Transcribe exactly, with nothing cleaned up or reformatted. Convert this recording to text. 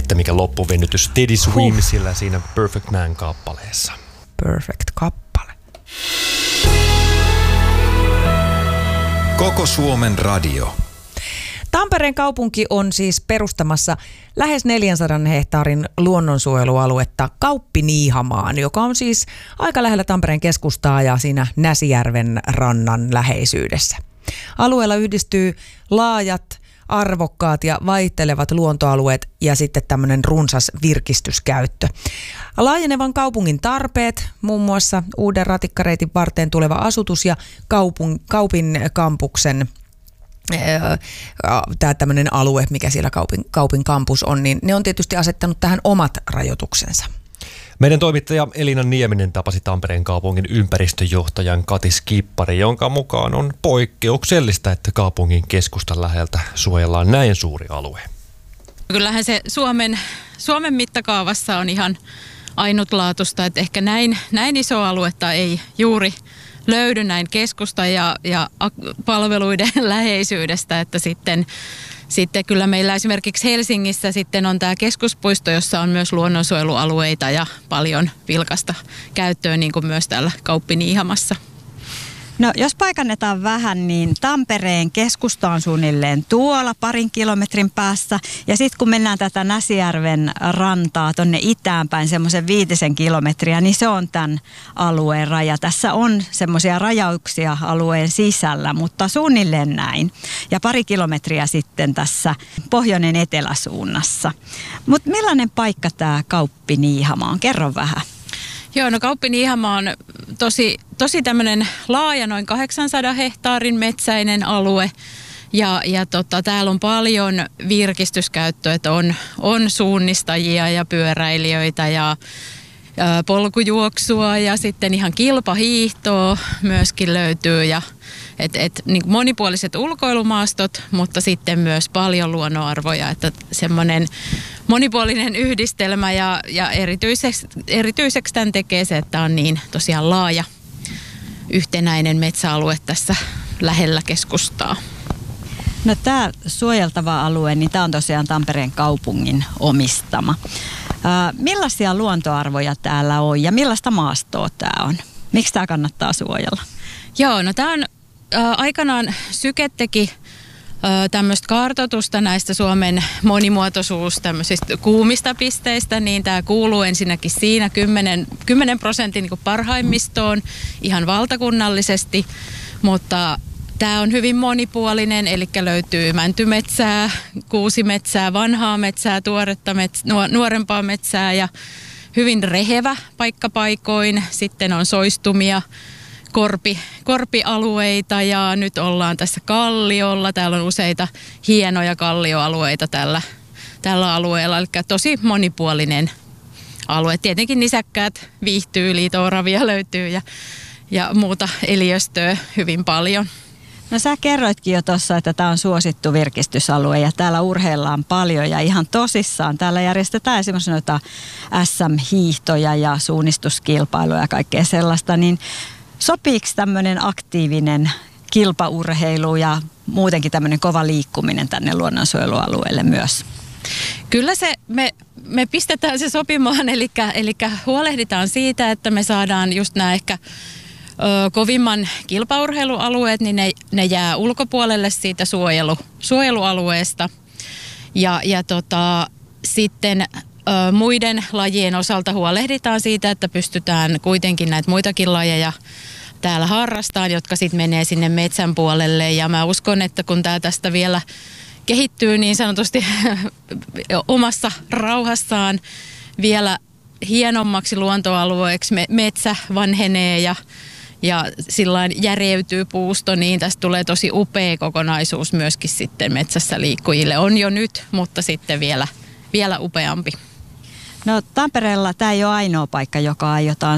että mikä loppuvenytys Teddy Swimmsillä siinä Perfect Man-kappaleessa. Perfect kappale. Koko Suomen radio. Tampereen kaupunki on siis perustamassa lähes neljänsadan hehtaarin luonnonsuojelualuetta Kauppiniihamaan, joka on siis aika lähellä Tampereen keskustaa ja siinä Näsijärven rannan läheisyydessä. Alueella yhdistyy laajat, arvokkaat ja vaihtelevat luontoalueet ja sitten tämmöinen runsas virkistyskäyttö. Laajenevan kaupungin tarpeet, muun muassa uuden ratikkareitin varteen tuleva asutus ja kaupun, Kaupin kampuksen tämä tämmöinen alue, mikä siellä Kaupin, Kaupin kampus on, niin ne on tietysti asettanut tähän omat rajoituksensa. Meidän toimittaja Elina Nieminen tapasi Tampereen kaupungin ympäristöjohtajan Kati Skippari, jonka mukaan on poikkeuksellista, että kaupungin keskustan läheltä suojellaan näin suuri alue. Kyllähän se Suomen, Suomen mittakaavassa on ihan ainutlaatuista, että ehkä näin, näin iso aluetta ei juuri löydy näin keskusta ja, ja palveluiden läheisyydestä, että sitten, sitten kyllä meillä esimerkiksi Helsingissä sitten on tämä keskuspuisto, jossa on myös luonnonsuojelualueita ja paljon vilkasta käyttöä, niin kuin myös täällä Kauppiniihamassa. No jos paikannetaan vähän, niin Tampereen keskusta on suunnilleen tuolla parin kilometrin päässä. Ja sitten kun mennään tätä Näsijärven rantaa tonne itäänpäin semmoisen viitisen kilometriä, niin se on tämän alueen raja. Tässä on semmoisia rajauksia alueen sisällä, mutta suunnilleen näin. Ja pari kilometriä sitten tässä pohjoinen eteläsuunnassa. Mutta millainen paikka tämä Kauppiniihama on? Kerro vähän. Joo, no Kauppiniihama on tosi, tosi tämmöinen laaja, noin kahdeksansadan hehtaarin metsäinen alue. Ja, ja tota, täällä on paljon virkistyskäyttöä, että on, on suunnistajia ja pyöräilijöitä ja ä, polkujuoksua ja sitten ihan kilpahiihtoa myöskin löytyy. Ja, et, et, niin kuin monipuoliset ulkoilumaastot, mutta sitten myös paljon luonnonarvoja, että semmoinen monipuolinen yhdistelmä ja, ja erityiseksi, erityiseksi tämän tekee se, että on niin tosiaan laaja yhtenäinen metsäalue tässä lähellä keskustaa. No tämä suojeltava alue, niin tämä on tosiaan Tampereen kaupungin omistama. Ää, millaisia luontoarvoja täällä on ja millaista maastoa tämä on? Miksi tämä kannattaa suojella? Joo, no tämä on ä, aikanaan Syke teki tämmöistä kartoitusta näistä Suomen monimuotoisuus tämmöisistä kuumista pisteistä, niin tämä kuuluu ensinnäkin siinä kymmenen prosentin niin kuin parhaimmistoon ihan valtakunnallisesti, mutta tämä on hyvin monipuolinen, eli löytyy mäntymetsää, kuusimetsää, vanhaa metsää, tuoretta metsää, nuorempaa metsää ja hyvin rehevä paikkapaikoin. Sitten on soistumia, korpi, korpialueita ja nyt ollaan tässä kalliolla. Täällä on useita hienoja kallioalueita tällä, tällä alueella, eli tosi monipuolinen alue. Tietenkin nisäkkäät viihtyy, liito-oravia löytyy ja, ja muuta eliöstöä hyvin paljon. No sä kerroitkin jo tuossa, että tämä on suosittu virkistysalue ja täällä urheillaan paljon ja ihan tosissaan. Täällä järjestetään esimerkiksi noita äs äm-hiihtoja ja suunnistuskilpailuja ja kaikkea sellaista, niin sopiiko tämmöinen aktiivinen kilpaurheilu ja muutenkin tämmöinen kova liikkuminen tänne luonnonsuojelualueelle myös? Kyllä se, me, me pistetään se sopimaan, eli, eli huolehditaan siitä, että me saadaan just nämä ehkä ö, kovimman kilpaurheilualueet, niin ne, ne jää ulkopuolelle siitä suojelu, suojelualueesta. Ja, ja tota, sitten ö, muiden lajien osalta huolehditaan siitä, että pystytään kuitenkin näitä muitakin lajeja täällä harrastaan, jotka sitten menee sinne metsän puolelle. Ja mä uskon, että kun tämä tästä vielä kehittyy niin sanotusti omassa rauhassaan vielä hienommaksi luontoalueeksi, metsä vanhenee ja, ja sillain järeytyy puusto, niin tästä tulee tosi upea kokonaisuus myöskin sitten metsässä liikkujille. On jo nyt, mutta sitten vielä, vielä upeampi. No Tampereella tämä ei ole ainoa paikka, joka aiotaan